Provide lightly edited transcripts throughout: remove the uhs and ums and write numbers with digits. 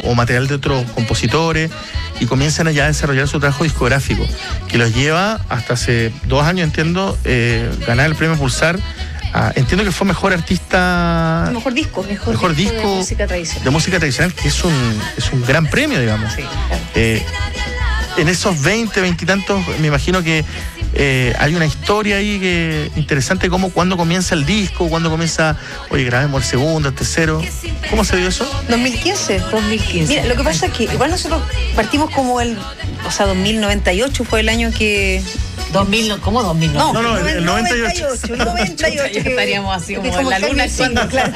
o material de otros compositores, y comienzan ya a desarrollar su trabajo discográfico, que los lleva hasta hace 2 años, entiendo, ganar el premio Pulsar. Entiendo que fue mejor artista. Mejor disco de música tradicional, que es un gran premio, digamos. Sí. En esos 20 y tantos, me imagino que hay una historia ahí interesante, como cuando comienza el disco, cuando comienza, oye, grabemos el segundo, el tercero. ¿Cómo se dio eso? 2015. Mira, lo que pasa es que igual nosotros partimos como 2098 fue el año que... 2000, ¿cómo 2000? No, el 98. El 98 estaríamos así como en la luna actuando. Claro.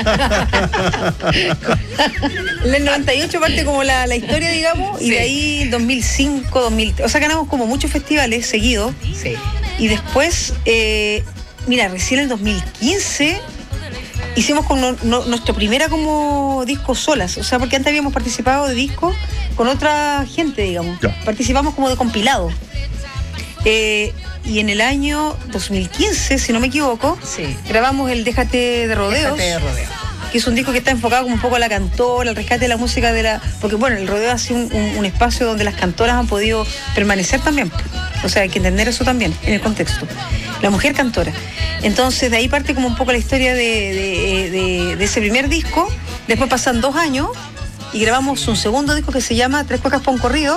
El 98 parte como la historia, digamos, sí. Y de ahí 2005, 2000, o sea, ganamos como muchos festivales seguidos. Sí. Y después, mira, recién en el 2015 hicimos como nuestra primera como disco solas, o sea, porque antes habíamos participado de discos con otra gente, digamos. Ya. Participamos como de compilado. Y en el año 2015, si no me equivoco, sí, grabamos el Déjate de Rodeos, que es un disco que está enfocado como un poco a la cantora, al rescate de la música porque bueno, el rodeo ha sido un espacio donde las cantoras han podido permanecer también. O sea, hay que entender eso también en el contexto. La mujer cantora. Entonces, de ahí parte como un poco la historia de ese primer disco. Después pasan 2 años y grabamos un segundo disco que se llama Tres Cuecas pa' un Corrido.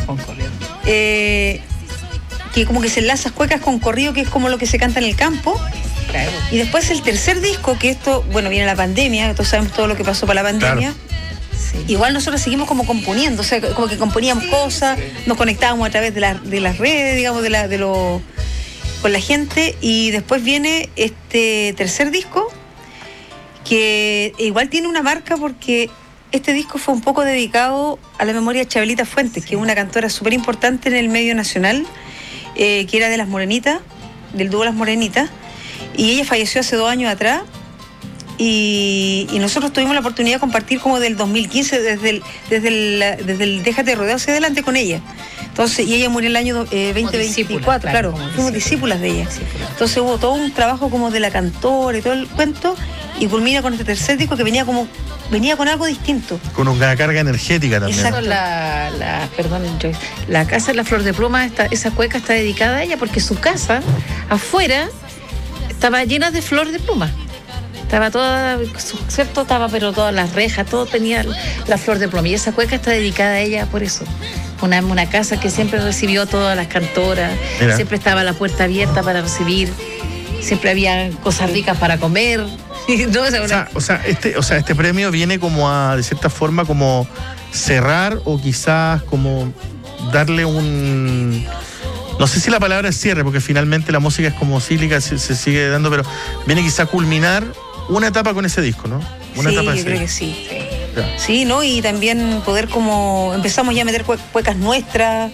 Que como que se enlaza cuecas con corrido, que es como lo que se canta en el campo. Claro. Y después el tercer disco, que esto, bueno, viene la pandemia, todos sabemos todo lo que pasó para la pandemia. Claro. Sí. Igual nosotros seguimos como componiendo, o sea, como que componíamos cosas, nos conectábamos a través de las redes, digamos, con la gente. Y después viene este tercer disco, que igual tiene una marca porque este disco fue un poco dedicado a la memoria de Chabelita Fuentes, que es una cantora súper importante en el medio nacional, que era de Las Morenitas, del dúo Las Morenitas, y ella falleció hace 2 años atrás, y nosotros tuvimos la oportunidad de compartir como del 2015, desde el Déjate de Rodear hacia adelante con ella. Entonces, y ella murió el año 2024, claro, fuimos discípulas de ella. Entonces hubo todo un trabajo como de la cantora y todo el cuento, y culmina con este tercer disco que venía con algo distinto. Con una carga energética también. Exacto. Perdón, Joyce, la casa de la Flor de Pluma, esa cueca está dedicada a ella porque su casa, afuera, estaba llena de flor de pluma. Estaba toda, ¿cierto? Pero todas las rejas, todo tenía la flor de pluma. Y esa cueca está dedicada a ella por eso. Una casa que siempre recibió todas las cantoras. Mira. Siempre estaba la puerta abierta para recibir. Siempre había cosas ricas para comer. No, este premio viene como a, de cierta forma, como cerrar o quizás como darle un... No sé si la palabra es cierre, porque finalmente la música es como cíclica, se sigue dando, pero viene quizá a culminar una etapa con ese disco, ¿no? Una etapa yo creo que sí. Sí, ¿no? Y también poder como... Empezamos ya a meter cuecas nuestras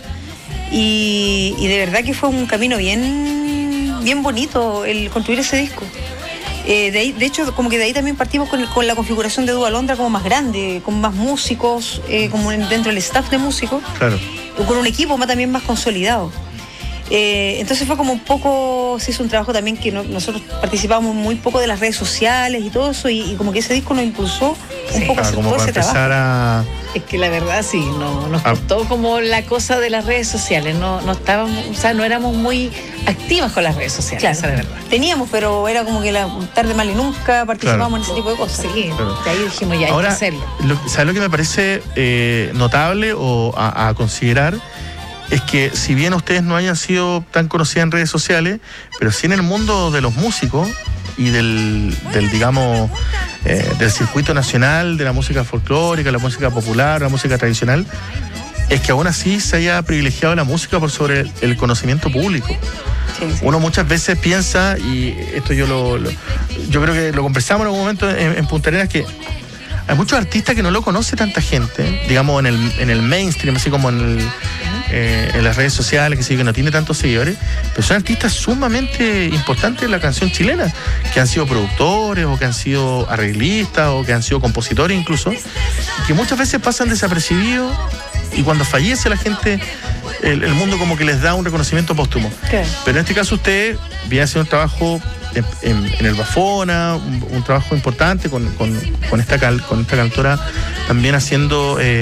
y de verdad que fue un camino bien bonito el construir ese disco. De hecho, como que de ahí también partimos con la configuración de Dúo Alondra como más grande, con más músicos, como dentro del staff de músicos. Claro. Con un equipo también más consolidado. Entonces fue como un poco, se hizo un trabajo también que nosotros participábamos muy poco de las redes sociales y todo eso, y como que ese disco nos impulsó un poco a hacer todo ese trabajo. Es que la verdad sí, nos costó como la cosa de las redes sociales, no estábamos, o sea, no éramos muy activas con las redes sociales, claro, esa es la verdad. Teníamos, pero era como que tarde mal y nunca participábamos en ese tipo de cosas. Sí, claro. De ahí dijimos ya, ahora, hay que hacerlo. ¿Sabes lo que me parece notable o a considerar? Es que si bien ustedes no hayan sido tan conocidas en redes sociales, pero sí en el mundo de los músicos y del digamos, del circuito nacional, de la música folclórica, la música popular, la música tradicional, es que aún así se haya privilegiado la música por sobre el conocimiento público. Sí. Uno muchas veces piensa, y esto yo creo que lo conversamos en algún momento en Punta Arenas, que hay muchos artistas que no lo conoce tanta gente, digamos en el mainstream, así como en las redes sociales, que sí, que no tiene tantos seguidores, pero son artistas sumamente importantes en la canción chilena, que han sido productores, o que han sido arreglistas, o que han sido compositores incluso, que muchas veces pasan desapercibidos, y cuando fallece la gente, el mundo como que les da un reconocimiento póstumo. ¿Qué? Pero en este caso usted viene haciendo un trabajo en el Bafona, un trabajo importante con esta cantora, también haciendo